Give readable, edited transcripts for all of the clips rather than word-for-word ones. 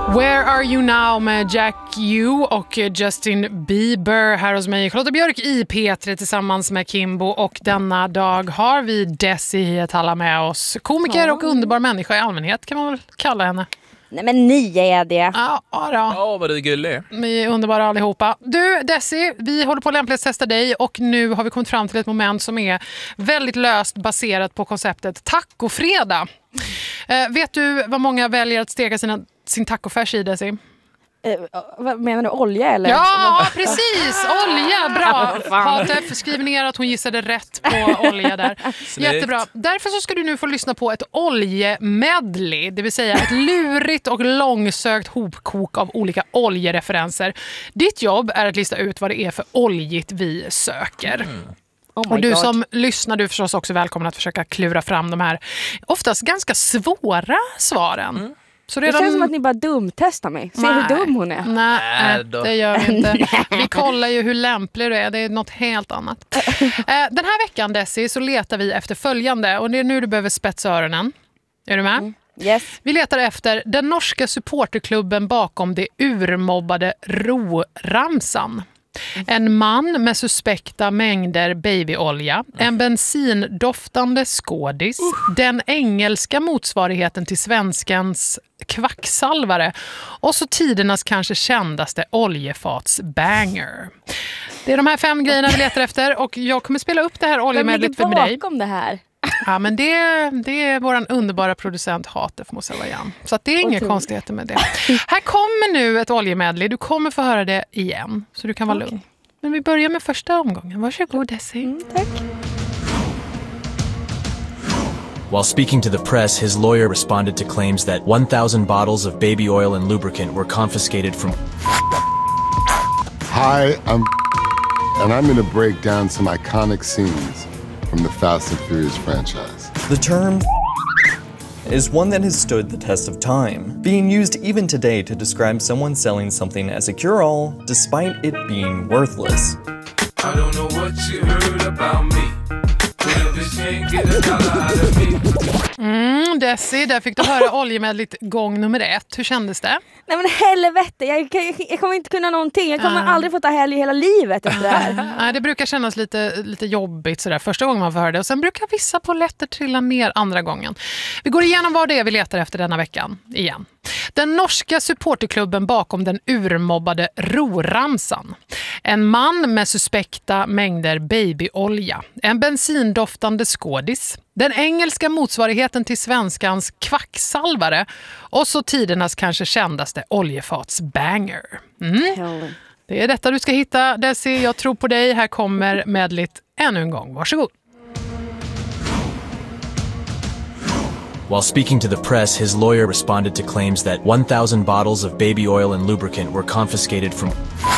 Where Are You Now med Jack U och Justin Bieber här hos mig. Charlotte Björk i P3 tillsammans med Kimbo, och denna dag har vi Desi Hietala med oss. Komiker och underbar människa i allmänhet kan man väl kalla henne. Nej, men ni är det. Ja, vad du är gullig. Vi är underbara allihopa. Du Desi, vi håller på att lämplighetstesta dig, och nu har vi kommit fram till ett moment som är väldigt löst baserat på konceptet tacofredag. Vet du vad många väljer att steka sin tacofärs i, Desi? Vad menar du, olja eller? Ja, precis! Olja, bra. Patef skriver ner att hon gissade rätt på olja där. Jättebra. Därför så ska du nu få lyssna på ett oljemedley, det vill säga ett lurigt och långsökt hopkok av olika oljereferenser. Ditt jobb är att lista ut vad det är för oljigt vi söker. Och du som lyssnar, du är förstås också välkommen att försöka klura fram de här oftast ganska svåra svaren. Så det känns som att ni bara dumtestar mig. Se hur dum hon är. Nej, det gör vi inte. Vi kollar ju hur lämplig du är. Det är något helt annat. Den här veckan, Desi, så letar vi efter följande. Och det är nu du behöver spetsa öronen. Är du med? Yes. Vi letar efter den norska supporterklubben bakom det urmobbade Ro-ramsan. En man med suspekta mängder babyolja, en bensindoftande skådis, den engelska motsvarigheten till svenskans kvacksalvare och så tidernas kanske kändaste oljefatsbanger. Det är de här 5 grejerna vi letar efter, och jag kommer spela upp det här oljemedlet för dig. Vem ligger bakom det här? Ja, men det är våran underbara producent Hatef Mosavajan. Så att det är inga konstigheter med det. Här kommer nu ett oljemedley. Du kommer få höra det igen, så du kan vara lugn. Men vi börjar med första omgången. Varsågod, Desi. Tack. While speaking to the press, his lawyer responded to claims that 1,000 bottles of baby oil and lubricant were confiscated from... Hi, and I'm going to break down some iconic scenes from the Fast and Furious franchise. The term is one that has stood the test of time, being used even today to describe someone selling something as a cure-all despite it being worthless. I don't know what you heard about me. Desi, där fick du höra oljemedlet gång nummer 1. Hur kändes det? Nej men helvete, jag kommer inte kunna någonting. Jag kommer aldrig få ta helg hela livet efter det här. Nej, det brukar kännas lite jobbigt sådär första gången man får höra det. Och sen brukar vissa polletter trilla ner andra gången. Vi går igenom vad det är vi letar efter denna veckan igen. Den norska supporterklubben bakom den urmobbade Ro-ramsan. En man med suspekta mängder babyolja. En bensindoftande skådis. Den engelska motsvarigheten till svenskans kvacksalvare. Och så tidernas kanske kändaste oljefatsbanger. Det är detta du ska hitta, Desi. Jag tror på dig. Här kommer medlet ännu en gång. Varsågod. While speaking to the press, his lawyer responded to claims that 1,000 bottles of baby oil and lubricant were confiscated from...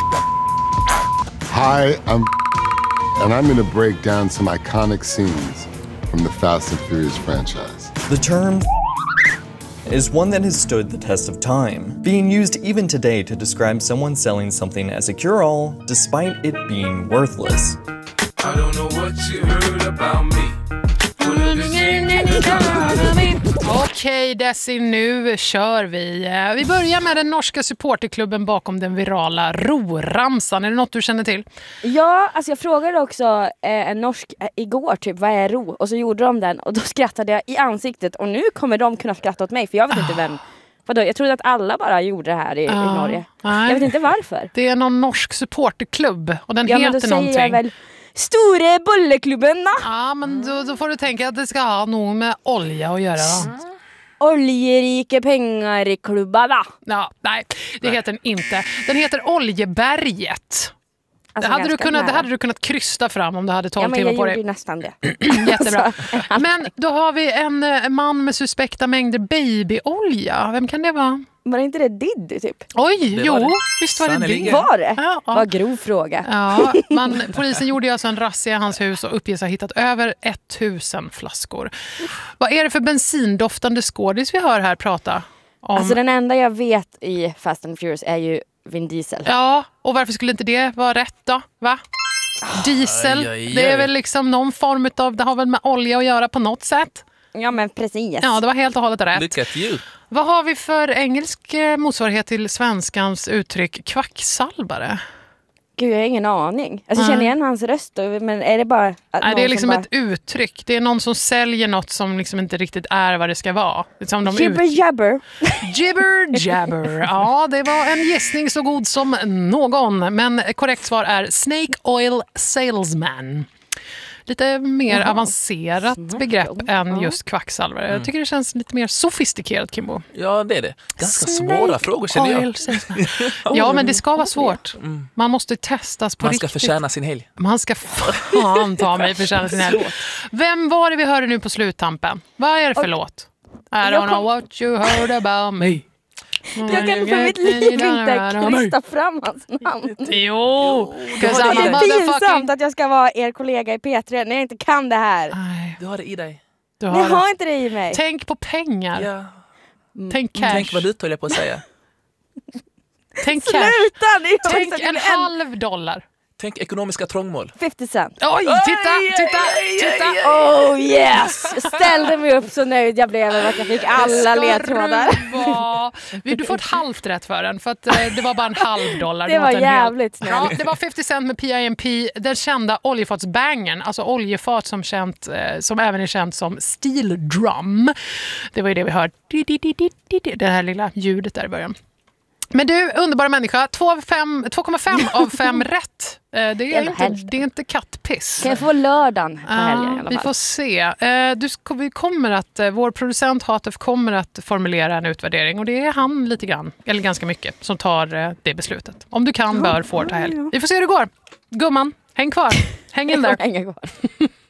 Hi, and I'm going to break down some iconic scenes from the Fast and Furious franchise. The term is one that has stood the test of time, being used even today to describe someone selling something as a cure-all despite it being worthless. I don't know what you heard about me. Okej, Desi, nu kör vi. Vi börjar med den norska supporterklubben bakom den virala Ro-ramsan. Är det något du känner till? Ja, alltså jag frågade också en norsk igår typ, vad är ro? Och så gjorde de den och då skrattade jag i ansiktet. Och nu kommer de kunna skratta åt mig, för jag vet inte vem. Vadå? Jag trodde att alla bara gjorde det här i Norge. Nej. Jag vet inte varför. Det är någon norsk supporterklubb och den heter men då säger någonting. jag väl Store bolleklubben. Ja, men då får du tänka att det ska ha något med olja att göra. Oljerike pengar i klubbarna. Ja, nej, det heter den inte. Den heter Oljeberget. Alltså, det hade du kunnat krysta fram om du hade 12 timmar på dig. Ja, men jag gjorde nästan det. Jättebra. Men då har vi en man med suspekta mängder babyolja. Vem kan det vara? Var inte det Diddy typ? Oj, visst var det det. Var det? Ja. Vad grov fråga. Ja, polisen gjorde alltså en razzia i hans hus och uppges ha hittat över 1000 flaskor. Vad är det för bensindoftande skådis vi hör här prata om? Alltså den enda jag vet i Fast and Furious är ju Vin Diesel. Ja, och varför skulle inte det vara rätt då? Va? Diesel, det är väl liksom någon form av, det har väl med olja att göra på något sätt? Ja, men precis. Ja, det var helt och hållet rätt. Look at you. Vad har vi för engelsk motsvarighet till svenskans uttryck kvacksalvare? Gud, jag har ingen aning. Alltså, jag känner igen hans röst, men är det bara... Nej, det är liksom ett uttryck. Det är någon som säljer något som liksom inte riktigt är vad det ska vara. Som de Jibber jabber. Jibber jabber. Ja, det var en gissning så god som någon. Men korrekt svar är Snake Oil Salesman. Lite mer avancerat begrepp än just kvacksalvare. Jag tycker det känns lite mer sofistikerat, Kimbo. Ja, det är det. Ganska svåra frågor, känner jag. Ja, men det ska vara svårt. Man måste testas på riktigt. Man ska förtjäna sin helg. Man ska fan ta mig förtjäna sin helg. Vem var det vi hörde nu på sluttampen? Vad är det för låt? I don't know what you heard about me. Jag kan för mitt liv inte krysta fram hans namn. Jo, Det är pinsamt att jag ska vara er kollega i P3 när jag inte kan det här. Du har det i dig. Du Jag har har inte det i mig. Tänk på pengar. Ja. Tänk cash. Tänk vad du höll jag på att säga. Tänk cash. Sluta! Tänk $0,5. Tänk ekonomiska trångmål. 50 cent. Oj, titta. Oh yes! Jag ställde mig upp så nöjd jag blev över att jag fick alla ledtrådar. Du får ett halvt rätt för den, för att det var bara $0,5. Det var jävligt snällt. Ja, det var 50 Cent med P.I.M.P. Den kända oljefatsbangern, alltså oljefat som även är känt som steel drum. Det var ju det vi hörde. Det här lilla ljudet där i början. Men du, underbara människa, 2,5 av 5 rätt. Det är inte kattpiss. Kan jag få lördagen på helgen i alla fall? Vi får se. Vår producent Hatef kommer att formulera en utvärdering, och det är han lite grann, eller ganska mycket, som tar det beslutet. Om du kan bör få ta helg. Vi får se hur det går. Gumman, häng kvar. Häng in där. Häng kvar.